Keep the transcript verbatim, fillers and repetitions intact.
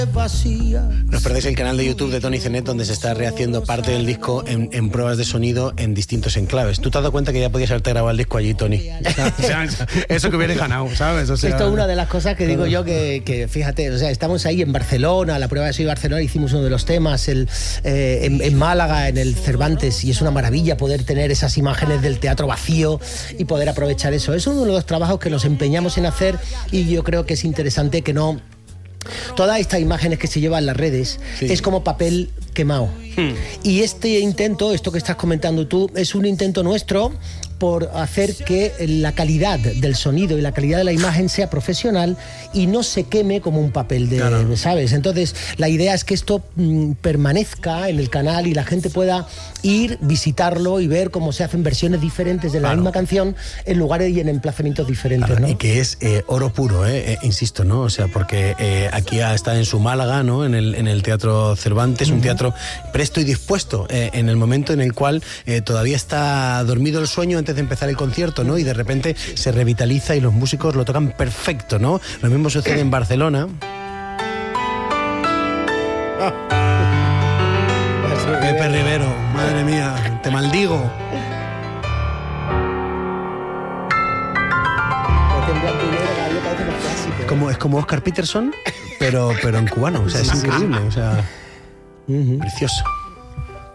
No os perdéis el canal de YouTube de Tony Zenet, donde se está rehaciendo parte del disco en, en pruebas de sonido en distintos enclaves. ¿Tú te has dado cuenta que ya podías haberte grabado el disco allí, Tony? O sea, eso que hubieras ganado, ¿sabes? O sea, esto es una de las cosas que digo yo que, que fíjate, o sea, estamos ahí en Barcelona, la prueba de sonido de Barcelona, hicimos uno de los temas, el, eh, en, en Málaga, en el Cervantes, y es una maravilla poder tener esas imágenes del teatro vacío y poder aprovechar eso. Es uno de los trabajos que nos empeñamos en hacer, y yo creo que es interesante que no... Todas estas imágenes que se llevan en las redes, sí, es como papel quemado. Hmm. Y este intento, esto que estás comentando tú, es un intento nuestro por hacer que la calidad del sonido y la calidad de la imagen sea profesional y no se queme como un papel de, claro, ¿sabes? Entonces, la idea es que esto mmm, permanezca en el canal y la gente pueda ir, visitarlo y ver cómo se hacen versiones diferentes de la, claro, misma canción en lugares y en emplazamientos diferentes, claro, ¿no? Y que es eh, oro puro, eh, eh, insisto, ¿no? O sea, porque eh, aquí está en su Málaga, ¿no? En el, en el Teatro Cervantes, uh-huh, un teatro presto y dispuesto eh, en el momento en el cual eh, todavía está dormido el sueño antes de empezar el concierto, ¿no? Y de repente se revitaliza y los músicos lo tocan perfecto, ¿no? Lo mismo sucede en Barcelona. Ah. Pepe Rivero, madre mía, te maldigo. Como, es como Oscar Peterson, pero, pero en cubano, o sea, es increíble, o sea, uh-huh, precioso.